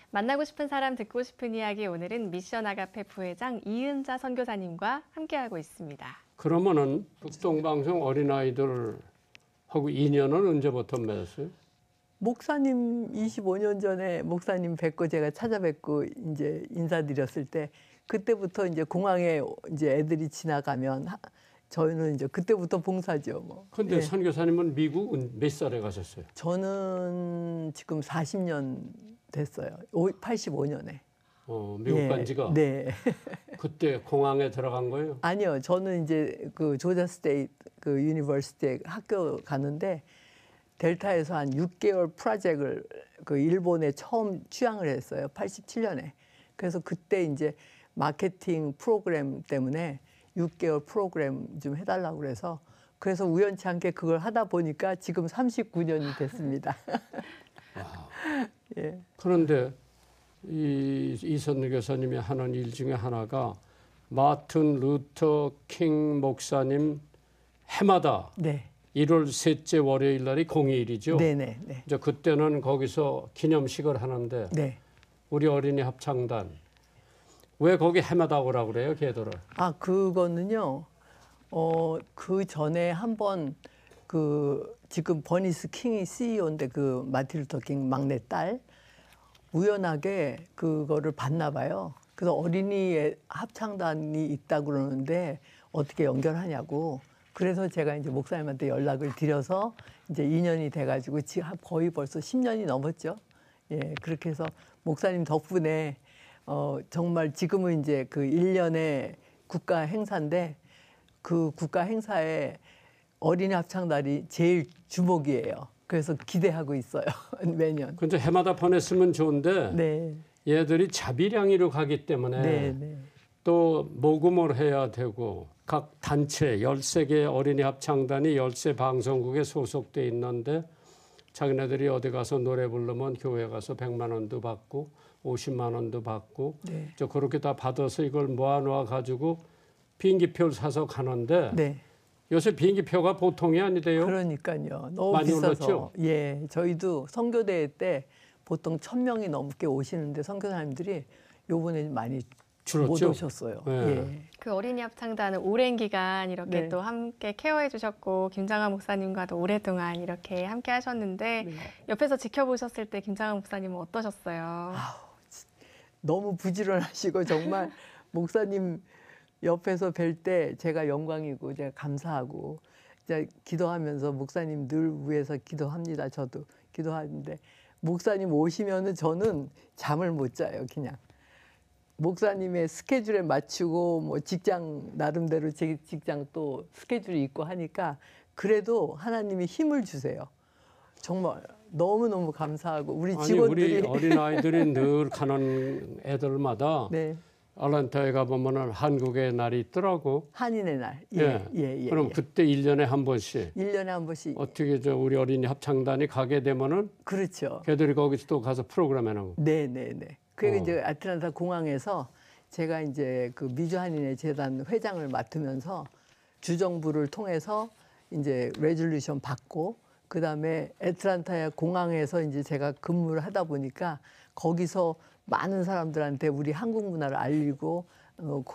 만나고 싶은 사람 듣고 싶은 이야기 오늘은 미션 아가페 부회장 이은자 선교사님과 함께하고 있습니다. 그러면은 극동방송 어린아이들하고 인연은 언제부터 맺었어요? 목사님 25년 전에 목사님 뵙고 제가 찾아뵙고 이제 인사드렸을 때 그때부터 이제 공항에 이제 애들이 지나가면 저희는 이제 그때부터 봉사죠. 뭐. 근데 예. 선교사님은 미국은 몇 살에 가셨어요? 저는 지금 40년 됐어요. 85년에. 미국 예. 간 지가? 네. 그때 공항에 들어간 거예요? 아니요. 저는 이제 그 조자 스테이트 그 유니버시티에 학교 가는데 델타에서 한 6개월 프로젝트를 그 일본에 처음 취항을 했어요. 87년에. 그래서 그때 이제 마케팅 프로그램 때문에 6개월 프로그램 좀 해달라고 그래서 우연치 않게 그걸 하다 보니까 지금 39년이 됐습니다. 예. 그런데 이선우 교사님이 하는 일 중에 하나가 마틴 루터 킹 목사님 해마다 네. 1월 셋째 월요일 날이 공휴일이죠. 네네. 네. 이제 그때는 거기서 기념식을 하는데 네. 우리 어린이 합창단 왜 거기 해마다 오라고 그래요, 걔들을? 아, 그거는요. 그 전에 한번 그 지금 버니스 킹이 CEO인데 그 마틴 루터 킹 막내딸 우연하게 그거를 봤나 봐요. 그래서 어린이 합창단이 있다고 그러는데 어떻게 연결하냐고. 그래서 제가 이제 목사님한테 연락을 드려서 이제 2년이 돼가지고 지금 거의 벌써 10년이 넘었죠. 예, 그렇게 해서 목사님 덕분에 정말 지금은 이제 그 1년의 국가 행사인데 그 국가 행사에 어린이 합창단이 제일 주목이에요. 그래서 기대하고 있어요. 매년. 근데 해마다 보냈으면 좋은데 네. 얘들이 자비량이로 가기 때문에 네, 네. 또 모금을 해야 되고 각 단체 13개 어린이 합창단이 13 방송국에 소속돼 있는데 자기네들이 어디 가서 노래 부르면 교회 가서 100만 원도 받고 50만 원도 받고 네. 저 그렇게 다 받아서 이걸 모아놓아 가지고 비행기표를 사서 가는데 네. 요새 비행기표가 보통이 아니대요. 그러니까요. 너무 많이 비싸서. 올랐죠? 예, 저희도 선교대회 때 보통 1,000명이 넘게 오시는데 선교사님들이 요번에 많이 줄었죠? 못 오셨어요. 네. 예. 그 어린이 합창단은 오랜 기간 이렇게 네. 또 함께 케어해 주셨고 김장한 목사님과도 오랫동안 이렇게 함께 하셨는데 네. 옆에서 지켜보셨을 때 김장한 목사님은 어떠셨어요? 너무 부지런하시고 정말 목사님 옆에서 뵐 때 제가 영광이고 제가 감사하고 이제 기도하면서 목사님 늘 위해서 기도합니다. 저도 기도하는데 목사님 오시면은 저는 잠을 못 자요. 그냥 목사님의 스케줄에 맞추고 뭐 직장 나름대로 제 직장 또 스케줄이 있고 하니까 그래도 하나님이 힘을 주세요. 정말 너무너무 감사하고 우리 아니 직원들이 우리 어린아이들이 늘 가는 애들마다 네. 아틀란타에 가보면 한국의 날이 있더라고. 한인의 날. 그럼 그때 1년에 한 번씩 1년에 한 번씩. 어떻게 우리 어린이 합창단이 가게 되면은 그렇죠. 걔들이 거기서 또 가서 프로그램 해놓은 거. 네네네. 그리고 이제 아틀란타 공항에서 제가 이제 그 미주 한인의 재단 회장을 맡으면서 주정부를 통해서 이제 레졸루션 받고 그 다음에 애틀란타 공항에서 이제 제가 근무를 하다 보니까 거기서 많은 사람들한테 우리 한국 문화를 알리고